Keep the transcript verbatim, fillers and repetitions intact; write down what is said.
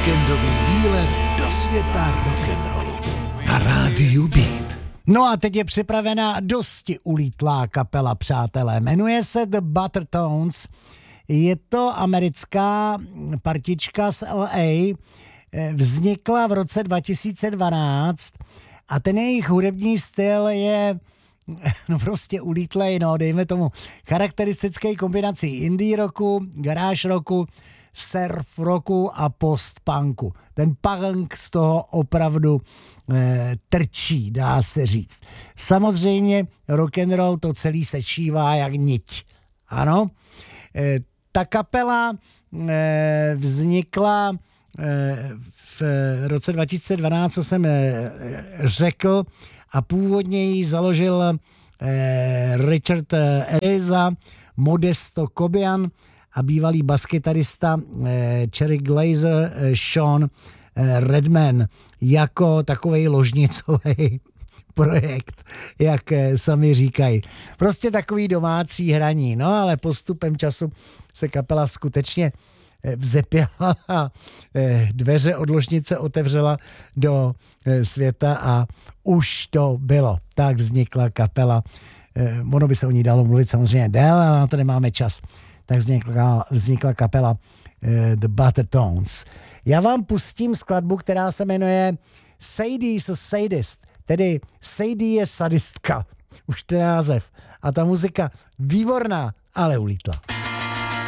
Víkendový výlet do světa rock'n'rollu na rádiu Beat. No a teď je připravena dosti ulítlá kapela, přátelé. Jmenuje se The Buttertones. Je to americká partička z L A. Vznikla v roce dva tisíce dvanáct a ten jejich hudební styl je no prostě ulítlej, no dejme tomu charakteristické kombinací indie rocku, garage rocku, surf rocku a post-punku. Ten punk z toho opravdu e, trčí, dá se říct. Samozřejmě rock and roll to celý sešívá jak niť. Ano, e, ta kapela e, vznikla e, v roce dva tisíce dvanáct, co jsem e, řekl, a původně ji založil e, Richard Eliza, Modesto Cobian a bývalý baskytarista eh, Cherry Glazer eh, Sean eh, Redman jako takovej ložnicový projekt, jak eh, sami říkají. Prostě takový domácí hraní, no ale postupem času se kapela skutečně eh, vzepěla a eh, dveře od ložnice otevřela do eh, světa a už to bylo. Tak vznikla kapela. Eh, ono by se o ní dalo mluvit samozřejmě déle, ale na to nemáme čas. Tak vznikla, vznikla kapela uh, The Buttertones. Já vám pustím skladbu, která se jmenuje Sadie is a Sadist, tedy Sadie je sadistka. Už ten název. A ta muzika výborná, ale ulítla.